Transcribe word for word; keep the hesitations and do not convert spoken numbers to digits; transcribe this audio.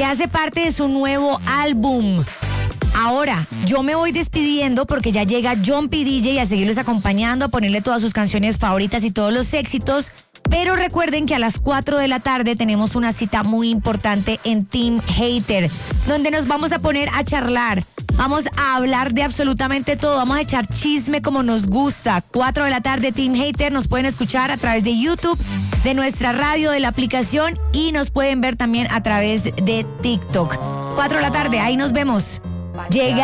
que hace parte de su nuevo álbum. Ahora, yo me voy despidiendo porque ya llega John P. D J a seguirlos acompañando, a ponerle todas sus canciones favoritas y todos los éxitos. Pero recuerden que a las cuatro de la tarde tenemos una cita muy importante en Team Hater, donde nos vamos a poner a charlar. Vamos a hablar de absolutamente todo. Vamos a echar chisme como nos gusta. cuatro de la tarde, Team Hater. Nos pueden escuchar a través de YouTube, de nuestra radio, de la aplicación, y nos pueden ver también a través de TikTok. cuatro de la tarde, ahí nos vemos. Llega